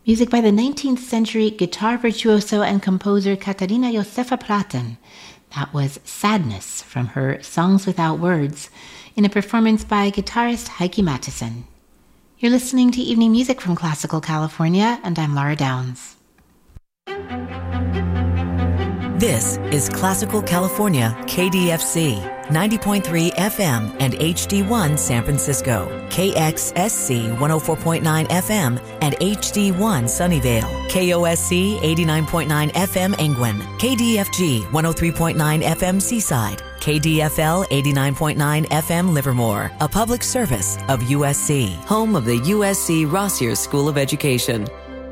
Music by the 19th century guitar virtuoso and composer Katarina Josefa Platen. That was Sadness from her Songs Without Words in a performance by guitarist Heikki Mattison. You're listening to Evening Music from Classical California, and I'm Laura Downs. This is Classical California, KDFC, 90.3 FM and HD1 San Francisco, KXSC 104.9 FM and HD1 Sunnyvale, KOSC 89.9 FM Engwin, KDFG 103.9 FM Seaside, KDFL 89.9 FM Livermore, a public service of USC, home of the USC Rossier School of Education.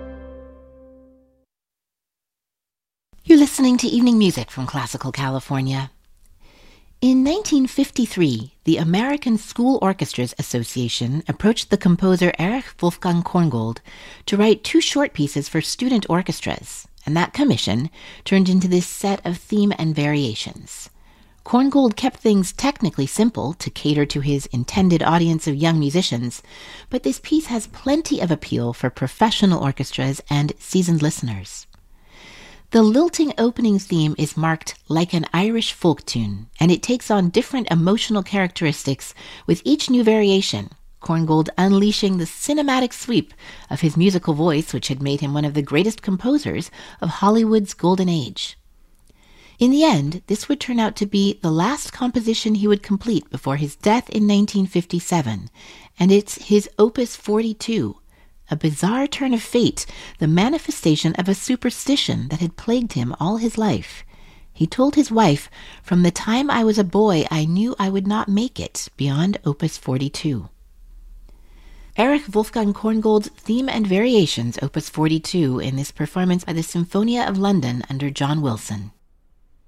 You're listening to Evening Music from Classical California. In 1953, the American School Orchestras Association approached the composer Erich Wolfgang Korngold to write 2 short pieces for student orchestras, and that commission turned into this set of theme and variations. Korngold kept things technically simple to cater to his intended audience of young musicians, but this piece has plenty of appeal for professional orchestras and seasoned listeners. The lilting opening theme is marked like an Irish folk tune, and it takes on different emotional characteristics with each new variation, Korngold unleashing the cinematic sweep of his musical voice, which had made him one of the greatest composers of Hollywood's golden age. In the end, this would turn out to be the last composition he would complete before his death in 1957, and it's his Opus 42, a bizarre turn of fate, the manifestation of a superstition that had plagued him all his life. He told his wife, "From the time I was a boy, I knew I would not make it beyond Opus 42. Erich Wolfgang Korngold's Theme and Variations, Opus 42, in this performance by the Symphonia of London under John Wilson.